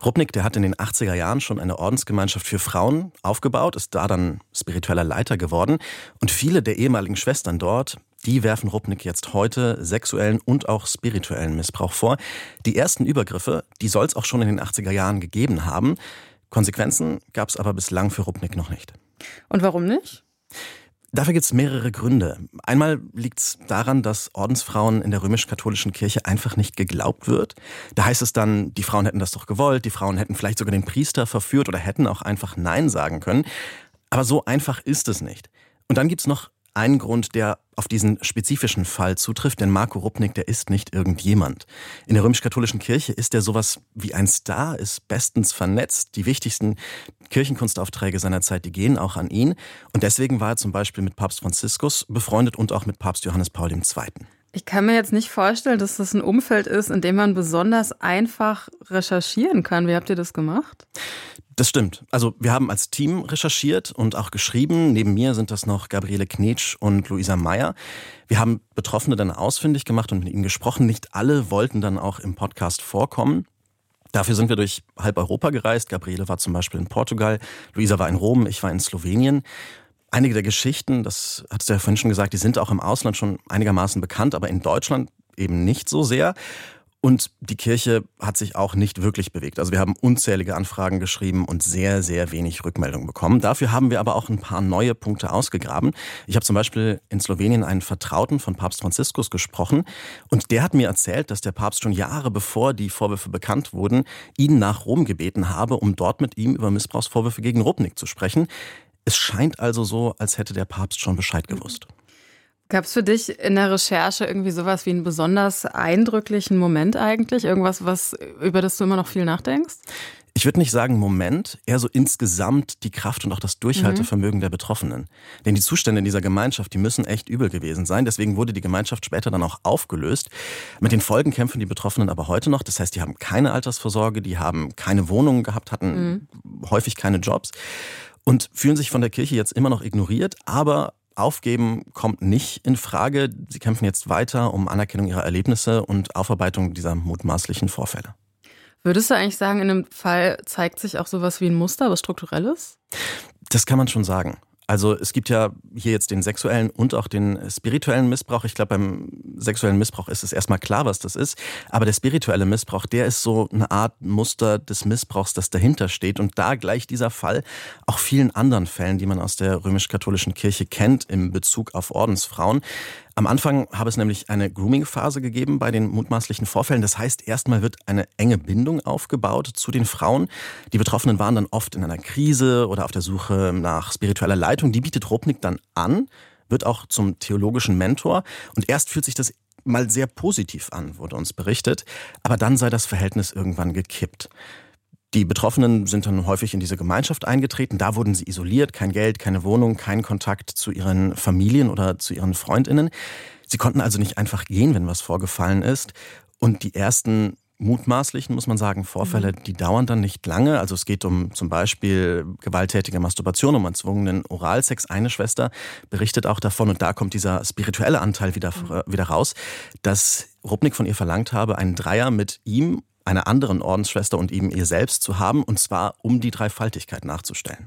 Rupnik, der hat in den 80er Jahren schon eine Ordensgemeinschaft für Frauen aufgebaut, ist da dann spiritueller Leiter geworden. Und viele der ehemaligen Schwestern dort, die werfen Rupnik jetzt heute sexuellen und auch spirituellen Missbrauch vor. Die ersten Übergriffe, die soll es auch schon in den 80er Jahren gegeben haben. Konsequenzen gab es aber bislang für Rupnik noch nicht. Und warum nicht? Dafür gibt es mehrere Gründe. Einmal liegt es daran, dass Ordensfrauen in der römisch-katholischen Kirche einfach nicht geglaubt wird. Da heißt es dann, die Frauen hätten das doch gewollt, die Frauen hätten vielleicht sogar den Priester verführt oder hätten auch einfach Nein sagen können. Aber so einfach ist es nicht. Und dann gibt es noch einen Grund, der auf diesen spezifischen Fall zutrifft, denn Marko Rupnik, der ist nicht irgendjemand. In der römisch-katholischen Kirche ist er sowas wie ein Star, ist bestens vernetzt. Die wichtigsten Kirchenkunstaufträge seiner Zeit, die gehen auch an ihn. Und deswegen war er zum Beispiel mit Papst Franziskus befreundet und auch mit Papst Johannes Paul II. Ich kann mir jetzt nicht vorstellen, dass das ein Umfeld ist, in dem man besonders einfach recherchieren kann. Wie habt ihr das gemacht? Das stimmt. Also wir haben als Team recherchiert und auch geschrieben. Neben mir sind das noch Gabriele Knetsch und Luisa Meyer. Wir haben Betroffene dann ausfindig gemacht und mit ihnen gesprochen. Nicht alle wollten dann auch im Podcast vorkommen. Dafür sind wir durch halb Europa gereist. Gabriele war zum Beispiel in Portugal, Luisa war in Rom, ich war in Slowenien. Einige der Geschichten, das hattest du ja vorhin schon gesagt, die sind auch im Ausland schon einigermaßen bekannt, aber in Deutschland eben nicht so sehr. Und die Kirche hat sich auch nicht wirklich bewegt. Also wir haben unzählige Anfragen geschrieben und sehr, sehr wenig Rückmeldungen bekommen. Dafür haben wir aber auch ein paar neue Punkte ausgegraben. Ich habe zum Beispiel in Slowenien einen Vertrauten von Papst Franziskus gesprochen. Und der hat mir erzählt, dass der Papst schon Jahre bevor die Vorwürfe bekannt wurden, ihn nach Rom gebeten habe, um dort mit ihm über Missbrauchsvorwürfe gegen Rupnik zu sprechen. Es scheint also so, als hätte der Papst schon Bescheid gewusst. Gab es für dich in der Recherche irgendwie sowas wie einen besonders eindrücklichen Moment eigentlich? Irgendwas, über das du immer noch viel nachdenkst? Ich würde nicht sagen Moment, eher so insgesamt die Kraft und auch das Durchhaltevermögen der Betroffenen. Denn die Zustände in dieser Gemeinschaft, die müssen echt übel gewesen sein. Deswegen wurde die Gemeinschaft später dann auch aufgelöst. Mit den Folgen kämpfen die Betroffenen aber heute noch. Das heißt, die haben keine Altersvorsorge, die haben keine Wohnungen gehabt, hatten häufig keine Jobs und fühlen sich von der Kirche jetzt immer noch ignoriert, aber aufgeben kommt nicht in Frage. Sie kämpfen jetzt weiter um Anerkennung ihrer Erlebnisse und Aufarbeitung dieser mutmaßlichen Vorfälle. Würdest du eigentlich sagen, in einem Fall zeigt sich auch sowas wie ein Muster, was Strukturelles? Das kann man schon sagen. Also es gibt ja hier jetzt den sexuellen und auch den spirituellen Missbrauch. Ich glaube, beim sexuellen Missbrauch ist es erstmal klar, was das ist. Aber der spirituelle Missbrauch, der ist so eine Art Muster des Missbrauchs, das dahinter steht. Und da gleicht dieser Fall auch vielen anderen Fällen, die man aus der römisch-katholischen Kirche kennt, in Bezug auf Ordensfrauen. Am Anfang habe es nämlich eine Grooming-Phase gegeben bei den mutmaßlichen Vorfällen. Das heißt, erstmal wird eine enge Bindung aufgebaut zu den Frauen. Die Betroffenen waren dann oft in einer Krise oder auf der Suche nach spiritueller Leitung. Die bietet Rupnik dann an, wird auch zum theologischen Mentor. Und erst fühlt sich das mal sehr positiv an, wurde uns berichtet. Aber dann sei das Verhältnis irgendwann gekippt. Die Betroffenen sind dann häufig in diese Gemeinschaft eingetreten. Da wurden sie isoliert, kein Geld, keine Wohnung, kein Kontakt zu ihren Familien oder zu ihren FreundInnen. Sie konnten also nicht einfach gehen, wenn was vorgefallen ist. Und die ersten mutmaßlichen, muss man sagen, Vorfälle, die dauern dann nicht lange. Also es geht um zum Beispiel gewalttätige Masturbation, um erzwungenen Oralsex. Eine Schwester berichtet auch davon, und da kommt dieser spirituelle Anteil wieder raus, dass Rupnik von ihr verlangt habe, einen Dreier mit ihm, einer anderen Ordensschwester und eben ihr selbst zu haben, und zwar um die Dreifaltigkeit nachzustellen.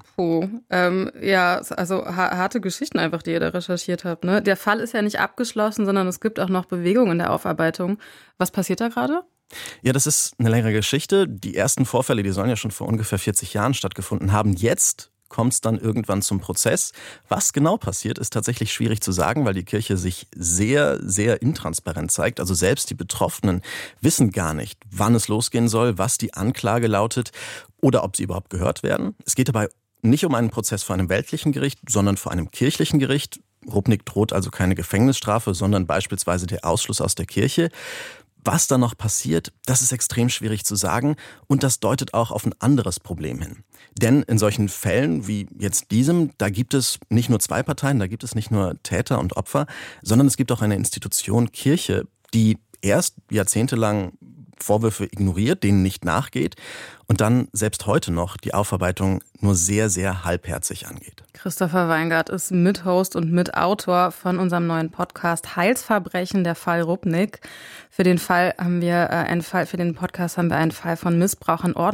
Ja, also harte Geschichten einfach, die ihr da recherchiert habt, ne? Der Fall ist ja nicht abgeschlossen, sondern es gibt auch noch Bewegung in der Aufarbeitung. Was passiert da gerade? Ja, das ist eine längere Geschichte. Die ersten Vorfälle, die sollen ja schon vor ungefähr 40 Jahren stattgefunden haben. Jetzt kommt es dann irgendwann zum Prozess. Was genau passiert, ist tatsächlich schwierig zu sagen, weil die Kirche sich sehr, sehr intransparent zeigt. Also selbst die Betroffenen wissen gar nicht, wann es losgehen soll, was die Anklage lautet oder ob sie überhaupt gehört werden. Es geht dabei nicht um einen Prozess vor einem weltlichen Gericht, sondern vor einem kirchlichen Gericht. Rupnik droht also keine Gefängnisstrafe, sondern beispielsweise der Ausschluss aus der Kirche. Was da noch passiert, das ist extrem schwierig zu sagen, und das deutet auch auf ein anderes Problem hin. Denn in solchen Fällen wie jetzt diesem, da gibt es nicht nur zwei Parteien, da gibt es nicht nur Täter und Opfer, sondern es gibt auch eine Institution Kirche, die erst jahrzehntelang Vorwürfe ignoriert, denen nicht nachgeht und dann selbst heute noch die Aufarbeitung nur sehr, sehr halbherzig angeht. Christopher Weingart ist Mithost und Mitautor von unserem neuen Podcast Heilsverbrechen, der Fall Rupnik. Für den Podcast haben wir einen Fall von Missbrauch an Orden